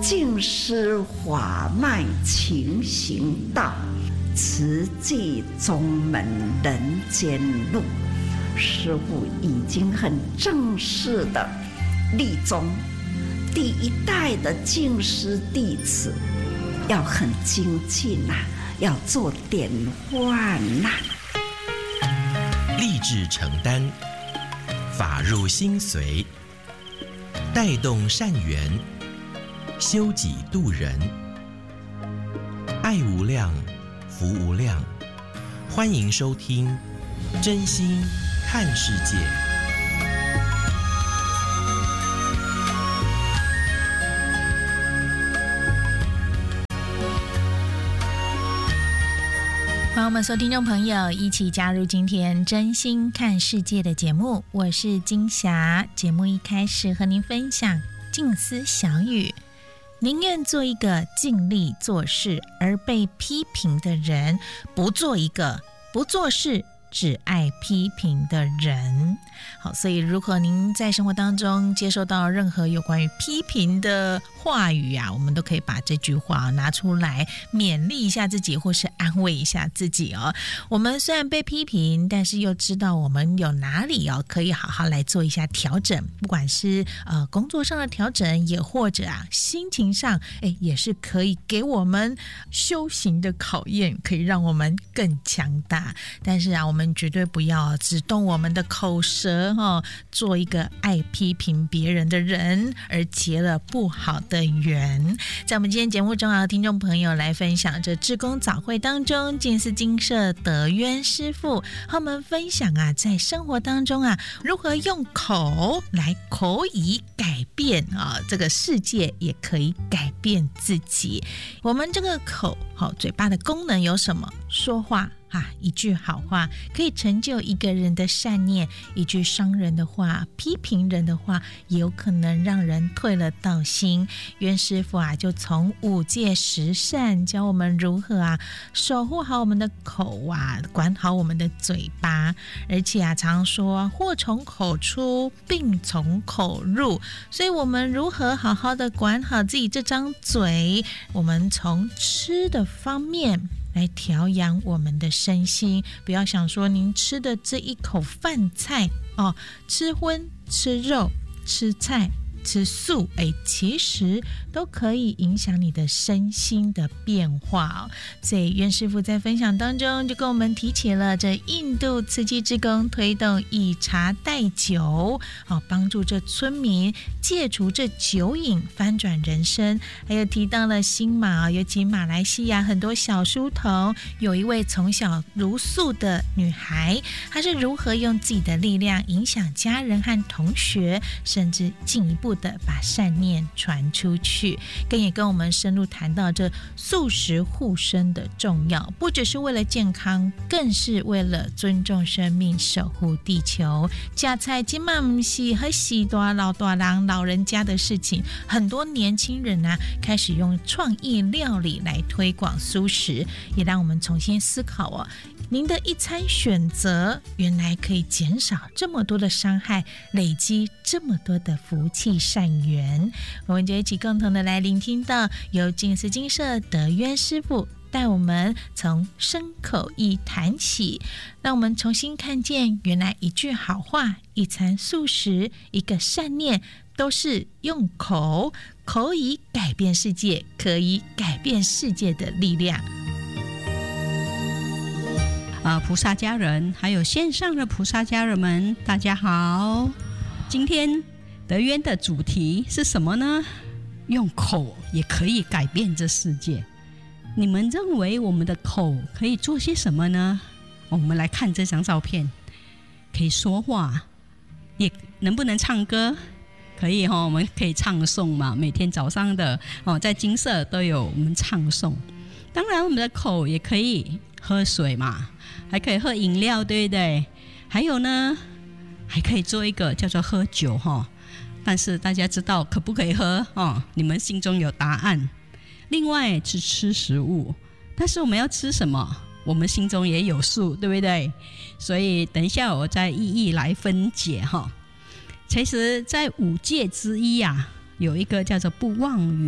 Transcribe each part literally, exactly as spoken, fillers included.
尽施法脉勤行道，慈济宗门人间路。师父已经很正式的立宗，第一代的净师弟子要很精进呐、啊，要做典范呐、 啊。立志承担，法入心随，带动善缘，修己度人，爱无量，福无量。欢迎收听真心看世界。 欢迎我们所有听众朋友一起加入今天真心看世界的节目，我是金霞。节目一开始和您分享静思小语：宁愿做一个尽力做事而被批评的人，不做一个不做事只爱批评的人。好，所以如果您在生活当中接受到任何有关于批评的话语啊，我们都可以把这句话拿出来勉励一下自己，或是安慰一下自己哦。我们虽然被批评，但是又知道我们有哪里哦可以好好来做一下调整，不管是呃工作上的调整，也或者啊心情上，哎也是可以给我们修行的考验，可以让我们更强大。但是啊，我们绝对不要只动我们的口舌哦，做一个爱批评别人的人，而结了不好的缘。在我们今天节目中啊，听众朋友来分享这志工早会当中，净思精舍德渊师父和我们分享啊，在生活当中啊，如何用口来口以改变啊，这个世界也可以改变自己。我们这个口好，嘴巴的功能有什么？说话啊，一句好话可以成就一个人的善念，一句伤人的话、批评人的话，也有可能让人退了道心。渊师父啊，就从五戒十善教我们如何啊守护好我们的口啊，管好我们的嘴巴。而且啊，常说祸从口出，病从口入，所以我们如何好好的管好自己这张嘴？我们从吃的方面来调养我们的身心，不要想说您吃的这一口饭菜哦，吃荤、吃肉、吃菜、吃素，哎，其实都可以影响你的身心的变化哦。所以渊师父在分享当中就跟我们提起了这印度慈济志工推动以茶代酒，哦，帮助这村民戒除这酒瘾，翻转人生。还有提到了新马，尤其马来西亚很多小书童，有一位从小茹素的女孩，她是如何用自己的力量影响家人和同学，甚至进一步的把善念传出去。更也跟我们深入谈到这素食护身的重要，不只是为了健康，更是为了尊重生命，守护地球。吃菜今嘛不是和许多老大人老人家的事情，很多年轻人啊开始用创意料理来推广素食，也让我们重新思考哦，您的一餐选择原来可以减少这么多的伤害，累积这么多的福气善缘。我们就一起共同的来聆听到由净思精舍德渊师父带我们从身口意谈起，让我们重新看见原来一句好话、一餐素食、一个善念，都是用口口以改变世界，可以改变世界的力量。 呃，菩萨家人还有线上的菩萨家人们，大家好。今天德渊的主题是什么呢？用口也可以改变这世界。你们认为我们的口可以做些什么呢？我们来看这张照片，可以说话，也能不能唱歌？可以哦，我们可以唱诵嘛，每天早上的哦，在精舍都有我们唱诵。当然我们的口也可以喝水嘛，还可以喝饮料，对不对？还有呢，还可以做一个叫做喝酒哈，但是大家知道可不可以喝哦？你们心中有答案。另外是吃食物，但是我们要吃什么？我们心中也有数，对不对？所以等一下我再一一来分解哈。其实在五戒之一啊，有一个叫做不妄语，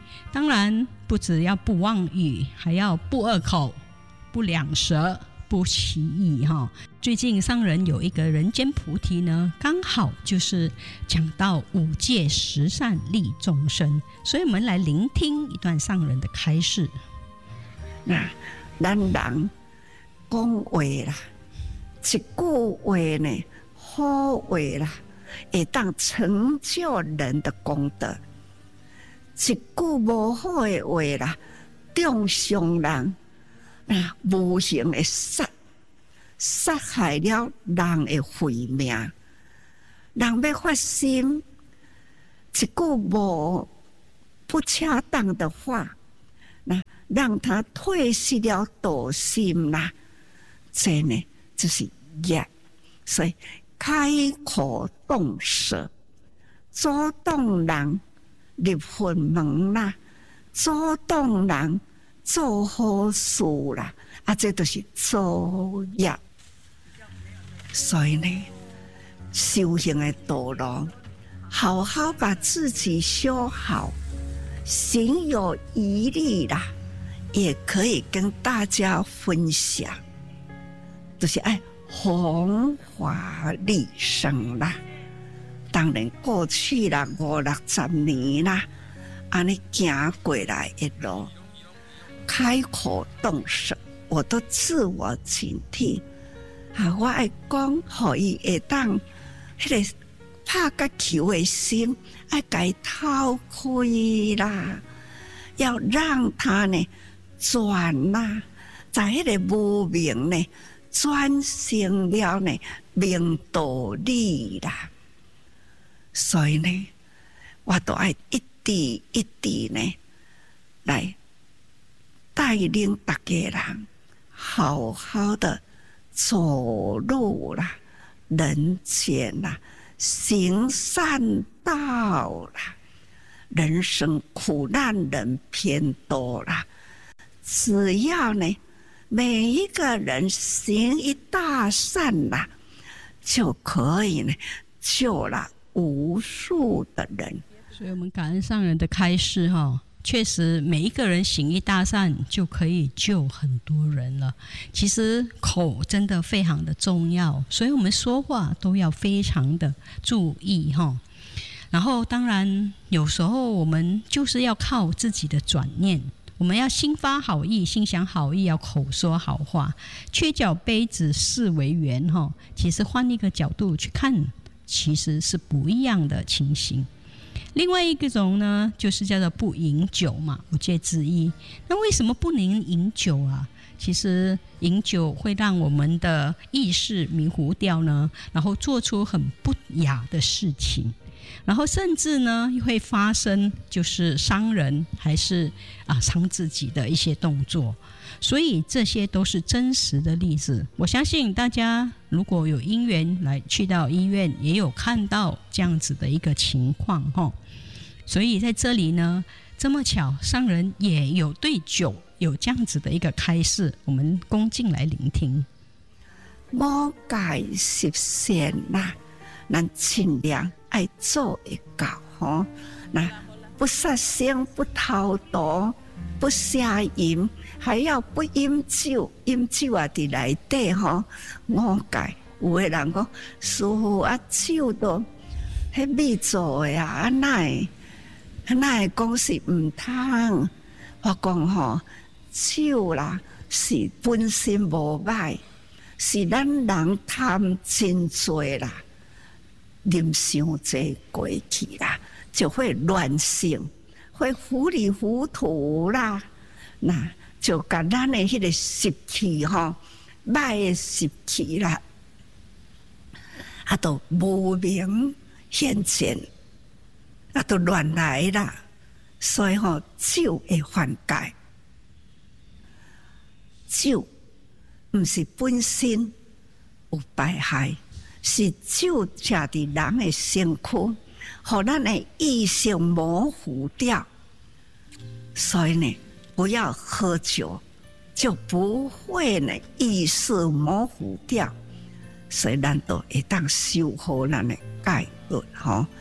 当然不只要不妄语，还要不恶口、不两舌、不歧义哈。最近上人有一个人间菩提呢，刚好就是讲到五戒十善利众生，所以我们来聆听一段上人的开示。 那咱人讲话啦，一句话呢，好话啦，会当成就人的功德；一句无好的话啦，中伤人，啊，无形的杀。杀害了人的慧命，人要发心，一句无不恰当的话，那让他退失了道心啦，这呢就是业。所以开口动舌，阻挡人入佛门啦，阻挡人做好事啦，啊，这都是造业。所以呢，修行的道路，好好把自己修好，行有余力啦，也可以跟大家分享，就是爱弘法利生啦。当然，过去啦五六十年啦，安尼行过来的路，开口动舌，我都自我警惕。啊！我爱讲，互伊会当迄个拍甲球的心，爱甲掏开啦，要让他呢转啦，在迄个无明呢转成了呢明道理啦。所以呢，我都爱一滴一滴呢来带领大家人好好的。走路啦，人间啦，行善道啦，人生苦难人偏多啦。只要呢，每一个人行一大善啦，就可以呢救了无数的人。 所以我们感恩上人的开示哈。确实每一个人行一大善就可以救很多人了。其实口真的非常的重要，所以我们说话都要非常的注意哈。然后当然有时候我们就是要靠自己的转念，我们要心发好意，心想好意，要口说好话。缺角杯子视为圆哈，其实换一个角度去看，其实是不一样的情形。另外一种呢，就是叫做不饮酒嘛，五戒之一。那为什么不能饮酒啊？其实饮酒会让我们的意识迷糊掉呢，然后做出很不雅的事情，然后甚至呢会发生就是伤人还是啊伤自己的一些动作。所以这些都是真实的例子。我相信大家如果有因缘来去到医院，也有看到这样子的一个情况齁。所以在这里呢，这么巧上人也有对酒有这样子的一个开示，我们恭敬来聆听。 无戒十善啦，咱尽量爱做会到吼。那不杀生，不偷盗，不邪淫，还要不饮酒，饮酒啊伫内底吼，五戒。有的人讲，师父啊，酒都迄米做的啊，啊哪会啊哪会讲是毋通？我讲吼，酒啦是本身无歹，是咱人贪真多啦，啉伤济过去啦，就会乱性，会糊里糊涂啦。那就甲咱的迄个习气吼，歹的习气啦，啊，都无明显现，啊，都乱来啦。所以吼，酒会犯戒，酒毋是本身有败害，是酒食伫人的身躯，互咱的意识模糊掉。所以呢，不要喝酒，就不会呢意识模糊掉。所以咱都会当修好咱的戒律吼。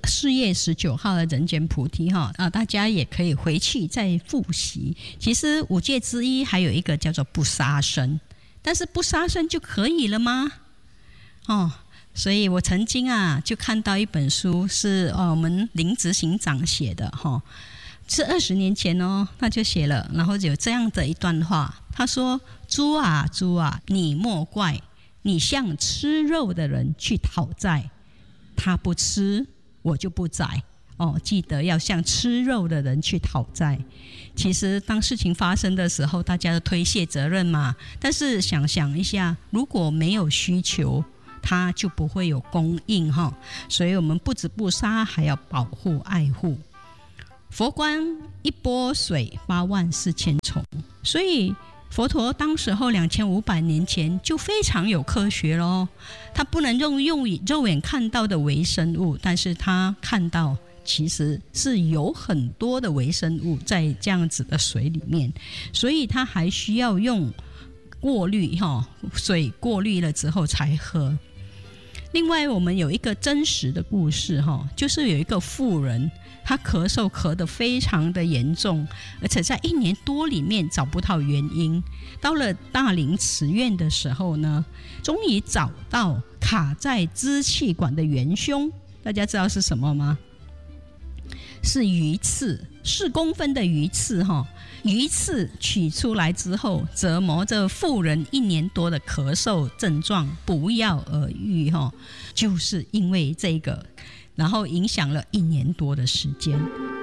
四月十九号的人间菩提哈啊，大家也可以回去再复习。其实五戒之一还有一个叫做不杀生，但是不杀生就可以了吗？哦，所以我曾经啊就看到一本书是、哦、我们林执行长写的哈、哦，是二十年前哦，他就写了，然后有这样的一段话，他说：“猪啊猪啊，你莫怪，你向吃肉的人去讨债，他不吃，我就不宰。哦，记得要向吃肉的人去讨债。其实当事情发生的时候，大家都推卸责任嘛。但是想想一下，如果没有需求，它就不会有供应哈。所以我们不止不杀，还要保护爱护。佛光一波水，八万四千虫。所以佛陀当时候两千五百年前就非常有科学咯，他不能用用肉眼看到的微生物，但是他看到其实是有很多的微生物在这样子的水里面，所以他还需要用过滤水过滤了之后才喝。另外我们有一个真实的故事，就是有一个妇人，她咳嗽咳得非常的严重，而且在一年多里面找不到原因。到了大林慈院的时候呢，终于找到卡在支气管的元凶。大家知道是什么吗？是鱼刺，四公分的鱼刺哈。鱼刺取出来之后，折磨着妇人一年多的咳嗽症状不药而愈哈，就是因为这个，然后影响了一年多的时间。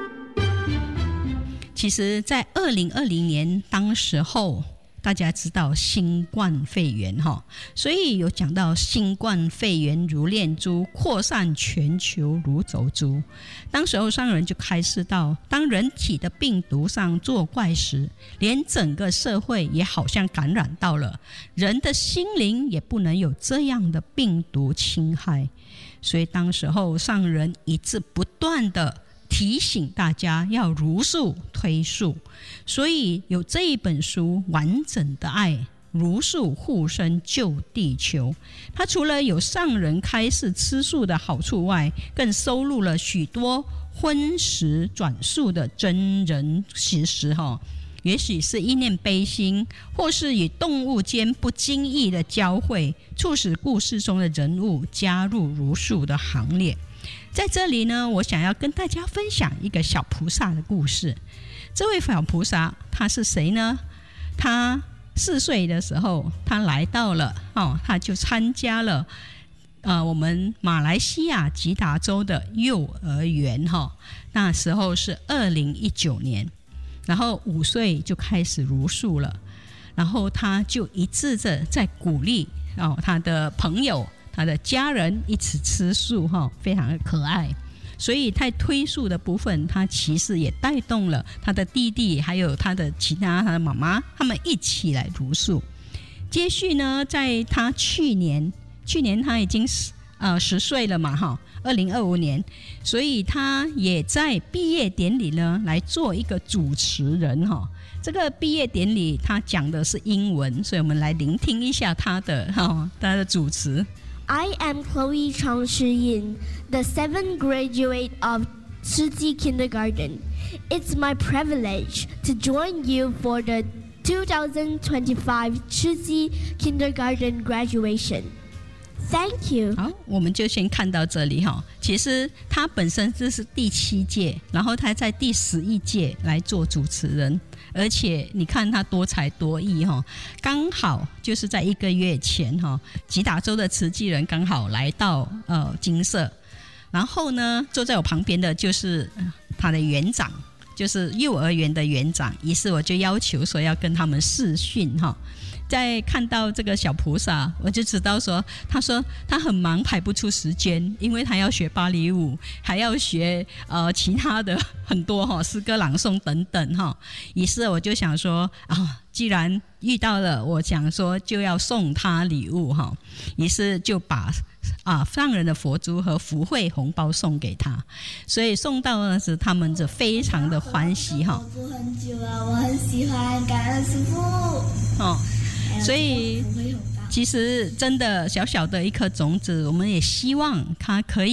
其实在二零二零年当时候大家知道新冠肺炎哈，所以有讲到新冠肺炎如链珠，扩散全球如走珠。当时候上人就开示到，当人体的病毒上作怪时，连整个社会也好像感染到了，人的心灵也不能有这样的病毒侵害。所以当时候上人一直不断的提醒大家要如数推数，所以有这一本书完整的爱，如数护身救地球。它除了有上人开示吃素的好处外，更收录了许多荤食转素的真人实实哈。也许是一念悲心，或是与动物间不经意的交汇，促使故事中的人物加入如数的行列。在这里呢，我想要跟大家分享一个小菩萨的故事。这位小菩萨他是谁呢？他四岁的时候，他来到了哦，他就参加了呃我们马来西亚吉打州的幼儿园哈、哦。那时候是二零一九年，然后五岁就开始茹素了，然后他就一直着在鼓励哦他的朋友、他的家人一起吃素哈、哦，非常的可爱。所以在推素的部分，他其实也带动了他的弟弟还有他的其他他的妈妈，他们一起来茹素。接续呢，在他去年去年他已经呃十岁了嘛哈，二零二五年，所以他也在毕业典礼呢来做一个主持人哈。这个毕业典礼他讲的是英文，所以我们来聆听一下他的哈他的主持。 I am Chloe Chang Shi-yin, the seventh graduate of Shiji Kindergarten. It's my privilege to join you for the two thousand twenty-five Shiji Kindergarten graduation. Thank you. 好，我们就先看到这里哈。其实他本身这是第七届，然后他在第十一届来做主持人。而且你看他多才多艺哈，刚好就是在一个月前哈，吉打州的慈济人刚好来到呃金色，然后呢坐在我旁边的就是他的园长，就是幼儿园的园长，于是我就要求说要跟他们视讯哈。在看到这个小菩萨，我就知道说，他说他很忙，排不出时间，因为他要学芭蕾舞，还要学呃其他的很多哈、哦、诗歌朗诵等等哈、哦。于是我就想说啊，既然遇到了，我想说就要送他礼物哈、哦。于是就把啊上人的佛珠和福慧红包送给他，所以送到的时他们就非常的欢喜哈。 我做很久了，我很喜欢，感恩师父。 哦。所以其实真的小小的一颗种子，我们也希望它可以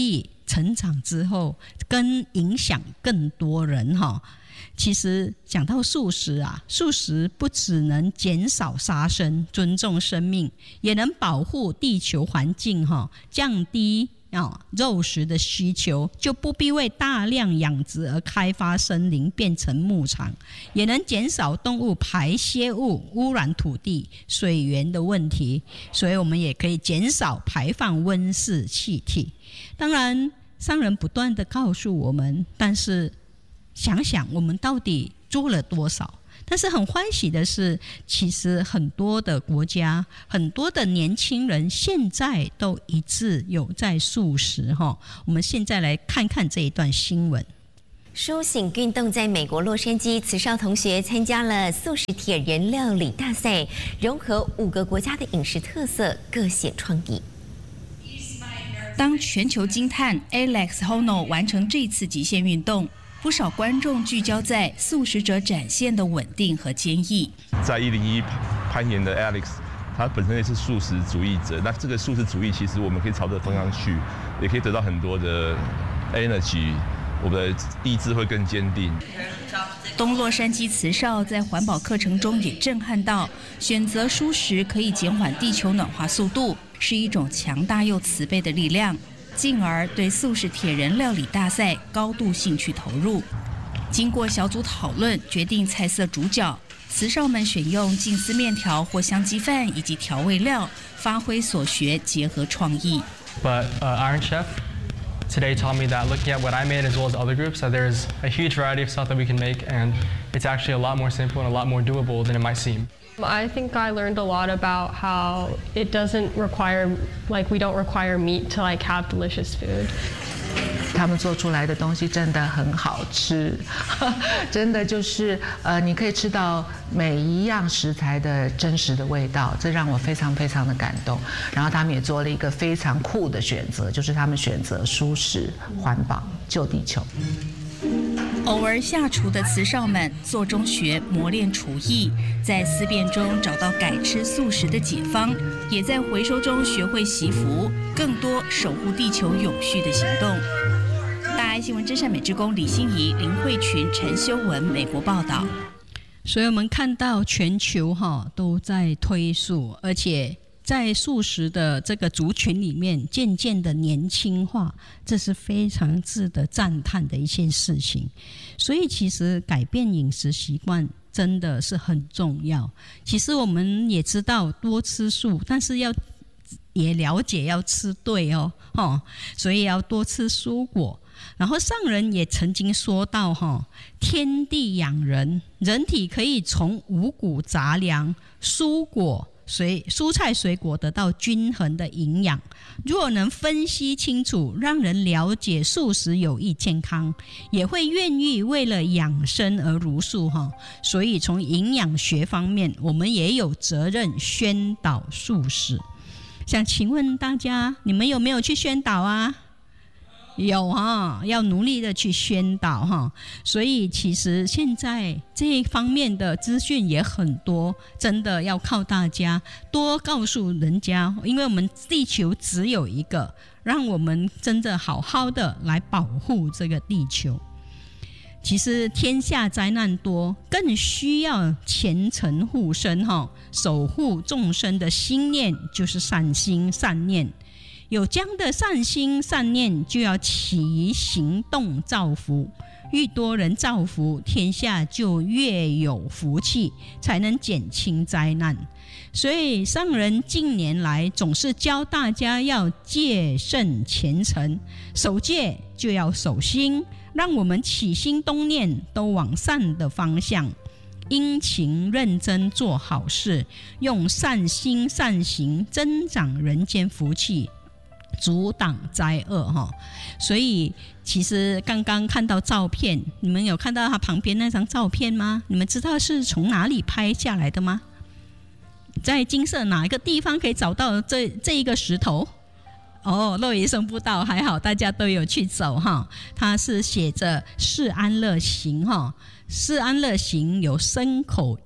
成长之后，跟影响更多人哈。其实讲到素食啊，素食不只能减少杀生、尊重生命，也能保护地球环境哈，降低哦，肉食的需求，就不必为大量养殖而开发森林变成牧场，也能减少动物排泄物污染土地、水源的问题，所以我们也可以减少排放温室气体。当然，商人不断地告诉我们，但是想想我们到底做了多少？但是很欢喜的是，其实很多的国家，很多的年轻人现在都一致有在素食哈。我们现在来看看这一段新闻。 苏醒运动在美国洛杉矶，慈少同学参加了素食铁人料理大赛，融合五个国家的饮食特色，各显创意。 当全球惊叹 Alex Honnold 完成这次极限运动，不少观众聚焦在素食者展现的稳定和坚毅。 在一零一攀岩的 Alex， 他本身也是素食主义者。那这个素食主义，其实我们可以朝着方向去，也可以得到很多的 energy， 我们的意志会更坚定。 东洛杉矶慈少在环保课程中也震撼到，选择蔬食可以减缓地球暖化速度，是一种强大又慈悲的力量。进而对素食铁人料理大赛高度兴趣投入。经过小组讨论，决定菜色主角，慈少们选用净丝面条或香鸡饭以及调味料，发挥所学，结合创意。 But uh, Iron Chef today taught me that looking at what I made as well as other groups, that there's a huge variety of stuff that we can make, and it's actually a lot more simple and a lot more doable than it might seem. I think I learned a lot about how it doesn't require, like we don't require meat to like have delicious food. 他们做出来的东西真的很好吃，真的就是呃，你可以吃到每一样食材的真实的味道，这让我非常非常的感动。然后他们也做了一个非常酷的选择，就是他们选择蔬食、环保、救地球。 偶尔下厨的慈少们做中学，磨练厨艺，在思辨中找到改吃素食的解方，也在回收中学会惜福，更多守护地球永续的行动。大爱新闻真善美职工李欣怡、林慧群、陈修文，美国报道。 所以我们看到全球哈都在推素，而且在素食的这个族群里面渐渐的年轻化，这是非常值得赞叹的一件事情。所以其实改变饮食习惯真的是很重要。其实我们也知道多吃素，但是要也了解要吃对哦，哦所以要多吃蔬果。然后上人也曾经说到哈，天地养人，人体可以从五谷杂粮、蔬果水蔬菜水果得到均衡的营养。若能分析清楚，让人了解素食有益健康，也会愿意为了养生而茹素哈。所以从营养学方面，我们也有责任宣导素食。想请问大家，你们有没有去宣导啊？有哈，要努力的去宣导哈。所以其实现在这一方面的资讯也很多，真的要靠大家多告诉人家，因为我们地球只有一个，让我们真的好好的来保护这个地球。其实天下灾难多，更需要虔诚护身哈，守护众生的心念就是善心善念。有这样的善心善念，就要起于行动造福，愈多人造福，天下就越有福气，才能减轻灾难。所以上人近年来总是教大家要戒慎虔诚，守戒就要守心，让我们起心动念都往善的方向，殷勤认真做好事，用善心善行增长人间福气，阻挡灾厄哈。所以其实刚刚看到照片，你们有看到他旁边那张照片吗？你们知道是从哪里拍下来的吗？在金色哪一个地方可以找到这这一个石头？哦，肉也生不到，还好大家都有去走哈。它是写着世安乐行哈，世安乐行有身口意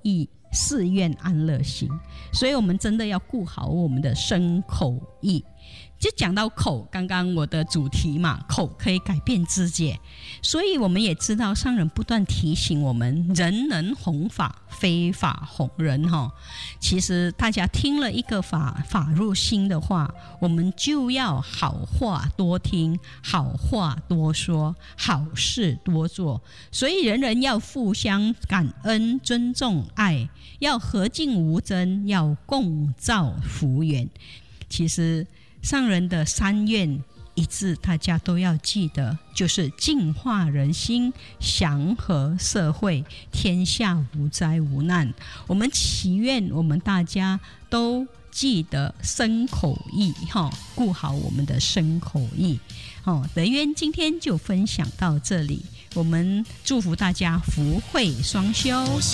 寺院安乐行。所以我们真的要顾好我们的身口意。就讲到口，刚刚我的主题嘛，口可以改变知界，所以我们也知道上人不断提醒我们，人能弘法，非法弘人哈。其实大家听了一个法法入心的话，我们就要好话多听，好话多说，好事多做。所以人人要互相感恩、尊重、爱，要和敬无争，要共造福缘。其实上人的三愿一致，大家都要记得，就是净化人心，祥和社会，天下无灾无难。我们祈愿我们大家都记得身口意，顾好我们的身口意。德渊今天就分享到这里，我们祝福大家福慧双修。